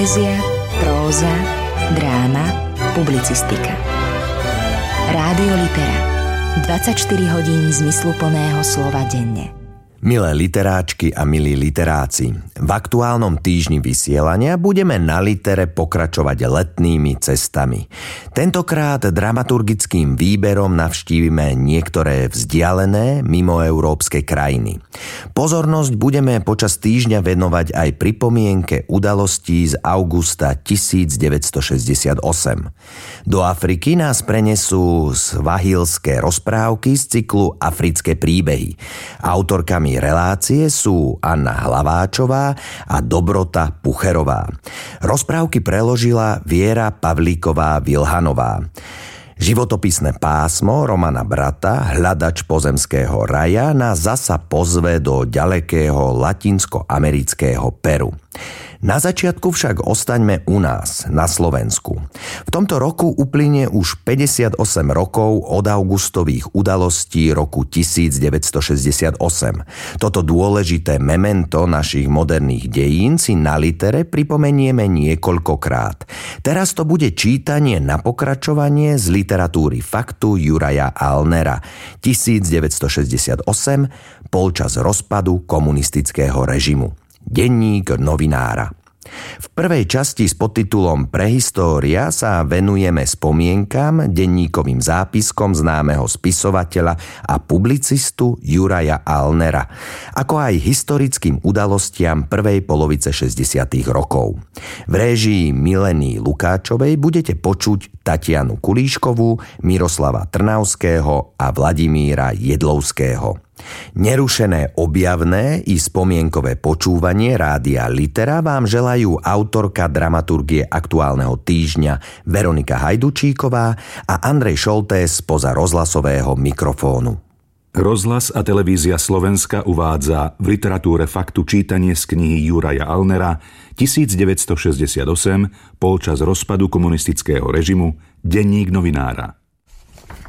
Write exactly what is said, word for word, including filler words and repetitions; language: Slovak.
Poézia, próza, dráma, publicistika. Rádio Litera. dvadsaťštyri hodín zmysluplného slova denne. Milé literáčky a milí literáci, v aktuálnom týždni vysielania budeme na Litere pokračovať letnými cestami. Tentokrát dramaturgickým výberom navštívime niektoré vzdialené mimoeurópske krajiny. Pozornosť budeme počas týždňa venovať aj pripomienke udalostí z augusta tisícdeväťstošesťdesiatosem. Do Afriky nás prenesú svahilské rozprávky z cyklu Africké príbehy. Autorkami relácie sú Anna Hlaváčová a Dobrota Pucherová. Rozprávky preložila Viera Pavlíková-Vilhanová. Životopisné pásmo Romana Brata, Hľadač pozemského raja, nás zasa pozve do ďalekého latinskoamerického Peru. Na začiatku však ostaňme u nás, na Slovensku. V tomto roku uplynie už päťdesiatosem rokov od augustových udalostí roku tisícdeväťstošesťdesiatosem. Toto dôležité memento našich moderných dejín si na Litere pripomenieme niekoľkokrát. Teraz to bude čítanie na pokračovanie z literatúry faktu Juraja Alnera tisícdeväťstošesťdesiatosem, polčas rozpadu komunistického režimu. Denník novinára. V prvej časti s podtitulom Prehistória sa venujeme spomienkam, denníkovým zápiskom známeho spisovateľa a publicistu Juraja Alnera, ako aj historickým udalostiam prvej polovice šesťdesiatych rokov. V réžii Mileny Lukáčovej budete počuť Tatianu Kulíškovú, Miroslava Trnavského a Vladimíra Jedlovského. Nerušené objavné i spomienkové počúvanie Rádia Litera vám želajú autorka dramaturgie aktuálneho týždňa Veronika Hajdučíková a Andrej Šoltés spoza rozhlasového mikrofónu. Rozhlas a televízia Slovenska uvádza v literatúre faktu čítanie z knihy Juraja Alnera tisícdeväťstošesťdesiatosem, polčas rozpadu komunistického režimu, Denník novinára.